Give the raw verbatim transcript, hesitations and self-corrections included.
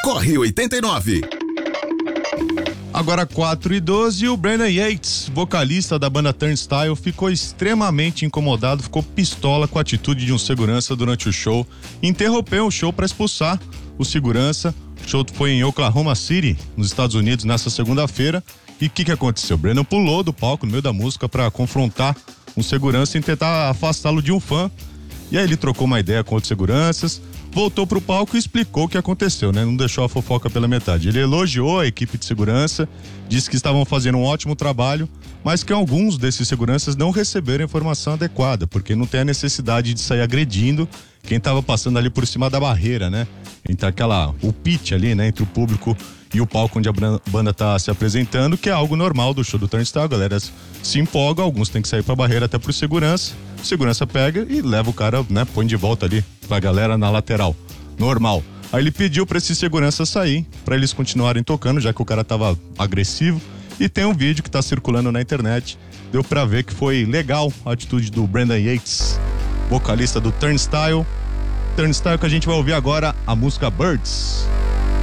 Corre oitenta e nove. Agora quatro e doze, o Brendan Yates, vocalista da banda Turnstile, ficou extremamente incomodado, ficou pistola com a atitude de um segurança durante o show, interrompeu o show para expulsar o segurança. O show foi em Oklahoma City, nos Estados Unidos, nessa segunda-feira. E o que que aconteceu? O Brendan pulou do palco no meio da música para confrontar um segurança e tentar afastá-lo de um fã. E aí ele trocou uma ideia com outros seguranças, voltou pro palco e explicou o que aconteceu, né? Não deixou a fofoca pela metade. Ele elogiou a equipe de segurança, disse que estavam fazendo um ótimo trabalho, mas que alguns desses seguranças não receberam a informação adequada, porque não tem a necessidade de sair agredindo quem estava passando ali por cima da barreira, né? Entre aquela, o pitch ali, né? Entre o público e o palco onde a banda tá se apresentando, que é algo normal do show do Turnstile. A galera se empolga, alguns têm que sair pra barreira até pro segurança. O segurança pega e leva o cara, né? Põe de volta ali pra galera na lateral. Normal. Aí ele pediu pra esse segurança sair, pra eles continuarem tocando, já que o cara tava agressivo. E tem um vídeo que tá circulando na internet. Deu pra ver que foi legal a atitude do Brendan Yates, vocalista do Turnstile. Turnstile, que a gente vai ouvir agora a música Birds.